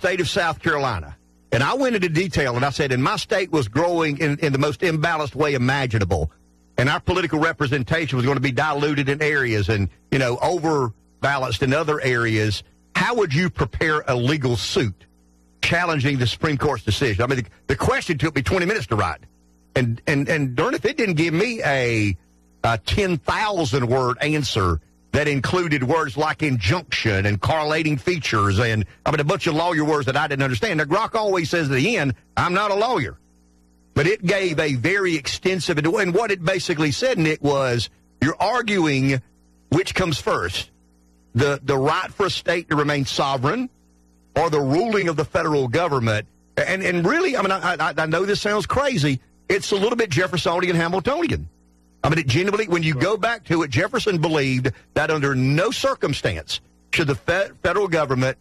state of South Carolina. And I went into detail, and I said, and my state was growing in the most imbalanced way imaginable. And our political representation was going to be diluted in areas and, overbalanced in other areas. How would you prepare a legal suit challenging the Supreme Court's decision? I mean, the question took me 20 minutes to write. And darn if it didn't give me a 10,000-word answer that included words like injunction and correlating features and, a bunch of lawyer words that I didn't understand. Now, Grok always says at the end, I'm not a lawyer. But it gave a very extensive, and what it basically said, Nick, was you're arguing which comes first, the right for a state to remain sovereign or the ruling of the federal government. And really, I know this sounds crazy. It's a little bit Jeffersonian, Hamiltonian. It genuinely, when you go back to it, Jefferson believed that under no circumstance should the federal government,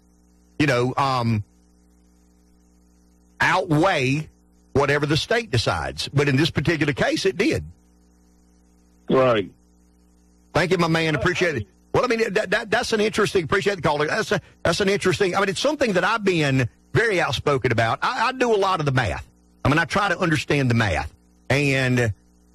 outweigh whatever the state decides. But in this particular case, it did. Right. Thank you, my man. Appreciate it. Well, that's an interesting, appreciate the call. That's an interesting, it's something that I've been very outspoken about. I do a lot of the math. I try to understand the math. And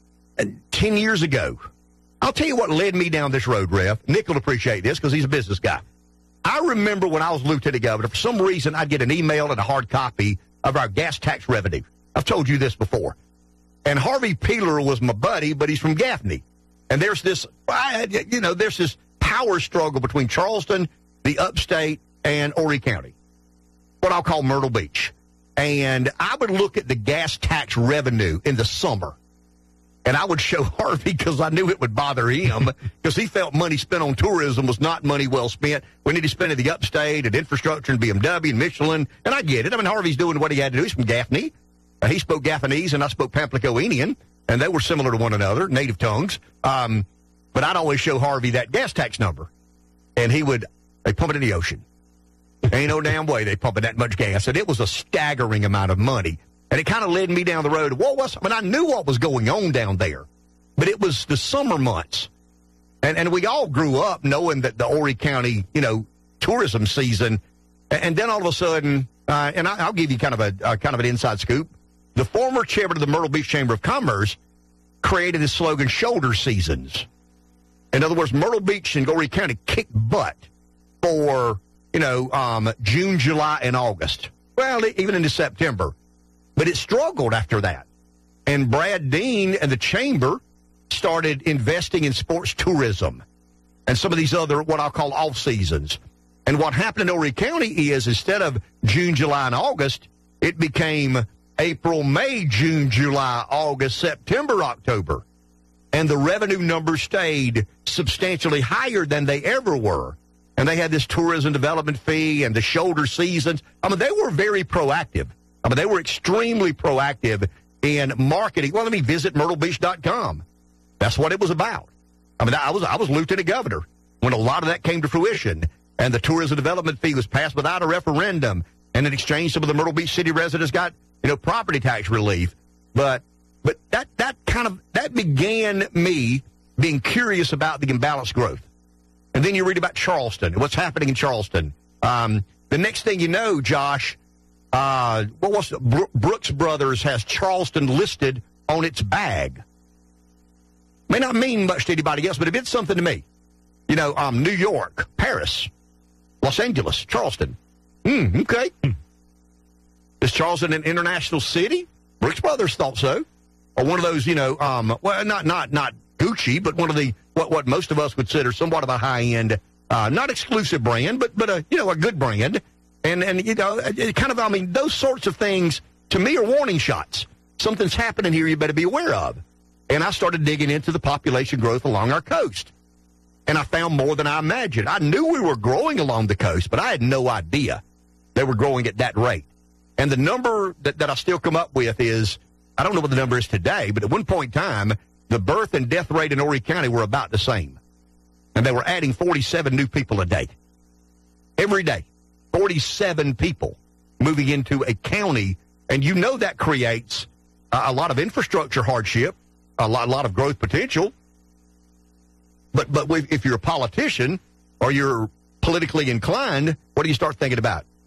10 years ago, I'll tell you what led me down this road, Rev. Nick will appreciate this because he's a business guy. I remember when I was lieutenant governor, for some reason, I'd get an email and a hard copy of our gas tax revenue. I've told you this before. And Harvey Peeler was my buddy, but he's from Gaffney. And there's this, there's this power struggle between Charleston, the upstate, and Horry County, what I'll call Myrtle Beach. And I would look at the gas tax revenue in the summer, and I would show Harvey because I knew it would bother him because he felt money spent on tourism was not money well spent. We need to spend it in the upstate and infrastructure and BMW and Michelin. And I get it. Harvey's doing what he had to do. He's from Gaffney. He spoke Gaffnese and I spoke Pamplicoenian, and they were similar to one another, native tongues. But I'd always show Harvey that gas tax number, and they pump it in the ocean. Ain't no damn way they pumping that much gas. And it was a staggering amount of money. And it kind of led me down the road. I knew what was going on down there, but it was the summer months. And we all grew up knowing that the Horry County, tourism season. And then all of a sudden, and I'll give you kind of an inside scoop. The former chairman of the Myrtle Beach Chamber of Commerce created this slogan, shoulder seasons. In other words, Myrtle Beach and Horry County kicked butt for, June, July, and August. Well, even into September. But it struggled after that. And Brad Dean and the Chamber started investing in sports tourism and some of these other, what I'll call off seasons. And what happened in Horry County is instead of June, July, and August, it became April, May, June, July, August, September, October. And the revenue numbers stayed substantially higher than they ever were. And they had this tourism development fee and the shoulder seasons. They were very proactive. They were extremely proactive in marketing. Well, let me visit myrtlebeach.com. That's what it was about. I was lieutenant governor when a lot of that came to fruition, and the tourism development fee was passed without a referendum. And in exchange, some of the Myrtle Beach city residents got, property tax relief. But that began me being curious about the imbalanced growth. And then you read about Charleston and what's happening in Charleston. The next thing you know, Josh, Brooks Brothers has Charleston listed on its bag. May not mean much to anybody else, but it meant something to me. New York, Paris, Los Angeles, Charleston. Okay. Is Charleston an international city? Brooks Brothers thought so. Or one of those, not Gucci, but one of the what most of us consider somewhat of a high-end, not exclusive brand, but a good brand. And those sorts of things, to me, are warning shots. Something's happening here you better be aware of. And I started digging into the population growth along our coast. And I found more than I imagined. I knew we were growing along the coast, but I had no idea they were growing at that rate. And the number that I still come up with is, I don't know what the number is today, but at one point in time, the birth and death rate in Horry County were about the same. And they were adding 47 new people a day. Every day. 47 people moving into a county. And that creates a lot of infrastructure hardship, a lot of growth potential. But if you're a politician or you're politically inclined, what do you start thinking about?